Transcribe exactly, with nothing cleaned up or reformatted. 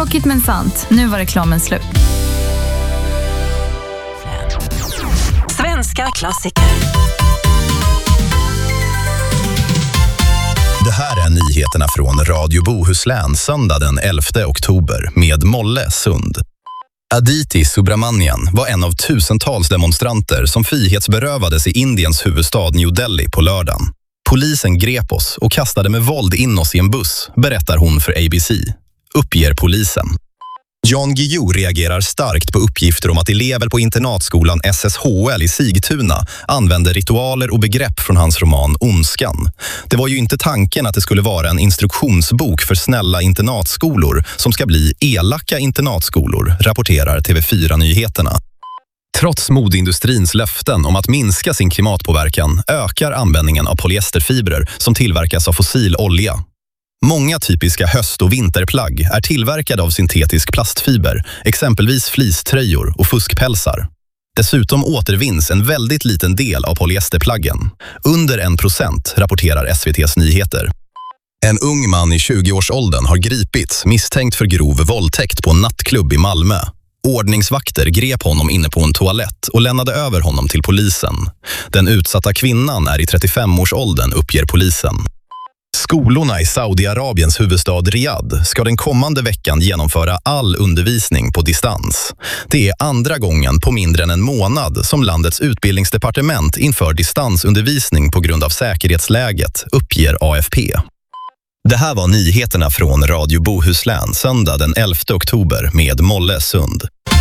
Tråkigt men sant. Nu var reklamen slut. Svenska klassiker. Det här är nyheterna från Radio Bohuslän söndag den elfte oktober med Molle Sund. Aditi Subramanian var en av tusentals demonstranter som frihetsberövades i Indiens huvudstad New Delhi på lördagen. Polisen grep oss och kastade med våld in oss i en buss, berättar hon för A B C. Uppger polisen. Jan Guillou reagerar starkt på uppgifter om att elever på internatskolan S S H L i Sigtuna använder ritualer och begrepp från hans roman Ondskan. Det var ju inte tanken att det skulle vara en instruktionsbok för snälla internatskolor som ska bli elaka internatskolor, rapporterar T V fyra-nyheterna. Trots modindustrins löften om att minska sin klimatpåverkan ökar användningen av polyesterfibrer som tillverkas av fossil olja. Många typiska höst- och vinterplagg är tillverkade av syntetisk plastfiber, exempelvis fleecetröjor och fuskpälsar. Dessutom återvinns en väldigt liten del av polyesterplaggen. Under en procent, rapporterar S V T:s nyheter. En ung man i tjugoårsåldern har gripits misstänkt för grov våldtäkt på en nattklubb i Malmö. Ordningsvakter grep honom inne på en toalett och lämnade över honom till polisen. Den utsatta kvinnan är i trettiofemårsåldern, uppger polisen. Skolorna i Saudiarabiens huvudstad Riyadh ska den kommande veckan genomföra all undervisning på distans. Det är andra gången på mindre än en månad som landets utbildningsdepartement inför distansundervisning på grund av säkerhetsläget, uppger A F P. Det här var nyheterna från Radio Bohuslän söndag den elfte oktober med Molle Sund.